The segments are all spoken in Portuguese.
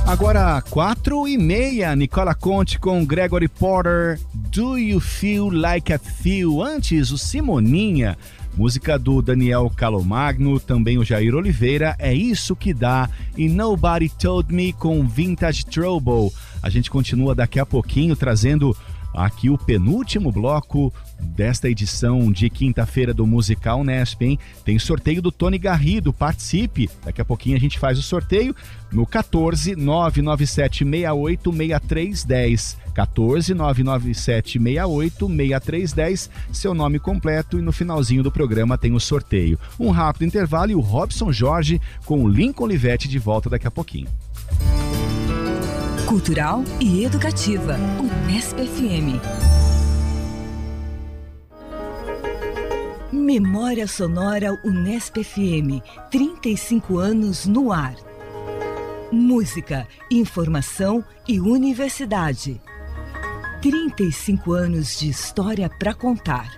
Agora 4h30, Nicola Conte com Gregory Porter, Do You Feel Like a Feel? Antes, o Simoninha, música do Daniel Calomagno, também o Jair Oliveira, É Isso Que Dá, e Nobody Told Me com Vintage Trouble. A gente continua daqui a pouquinho trazendo aqui o penúltimo bloco desta edição de quinta-feira do Musical Nesp, hein? Tem sorteio do Tony Garrido, participe. Daqui a pouquinho a gente faz o sorteio no 14 997 68 6310. 14 997 68 6310, seu nome completo, e no finalzinho do programa tem o sorteio. Um rápido intervalo e o Robson Jorge com o Lincoln Olivetti de volta daqui a pouquinho. Cultural e educativa, Unesp FM. Memória Sonora Unesp FM, 35 anos no ar. Música, informação e universidade. 35 anos de história para contar.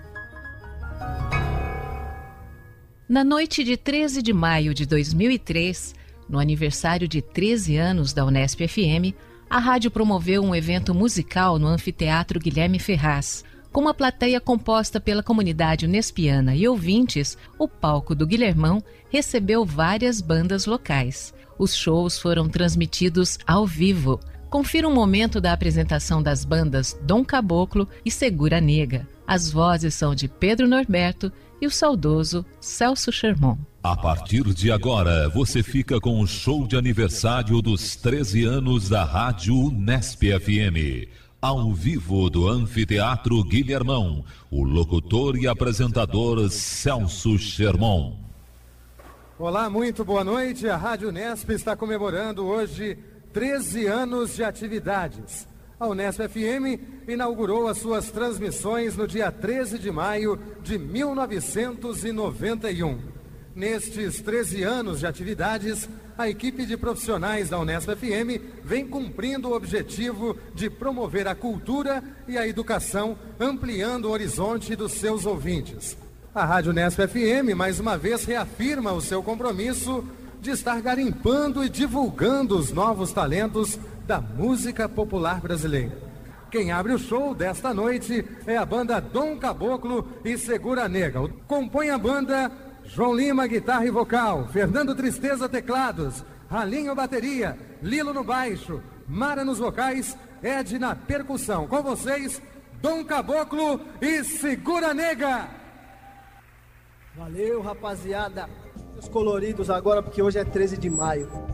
Na noite de 13 de maio de 2003, no aniversário de 13 anos da Unesp FM, a rádio promoveu um evento musical no Anfiteatro Guilherme Ferraz. Com uma plateia composta pela comunidade unespiana e ouvintes, o palco do Guilhermão recebeu várias bandas locais. Os shows foram transmitidos ao vivo. Confira um momento da apresentação das bandas Dom Caboclo e Segura Nega. As vozes são de Pedro Norberto e o saudoso Celso Sherman. A partir de agora, você fica com o show de aniversário dos 13 anos da Rádio Unesp FM. Ao vivo do Anfiteatro Guilhermão, o locutor e apresentador Celso Sherman. Olá, muito boa noite. A Rádio Unesp está comemorando hoje 13 anos de atividades. A Unesp FM inaugurou as suas transmissões no dia 13 de maio de 1991. Nestes 13 anos de atividades, a equipe de profissionais da Unesp FM vem cumprindo o objetivo de promover a cultura e a educação, ampliando o horizonte dos seus ouvintes. A Rádio Unesp FM, mais uma vez, reafirma o seu compromisso de estar garimpando e divulgando os novos talentos da música popular brasileira. Quem abre o show desta noite é a banda Dom Caboclo e Segura Nega. Compõe a banda João Lima, guitarra e vocal, Fernando Tristeza, teclados, Ralinho, bateria, Lilo no baixo, Mara nos vocais, Ed na percussão. Com vocês, Dom Caboclo e Segura Nega. Valeu, rapaziada. Os coloridos agora, porque hoje é 13 de maio.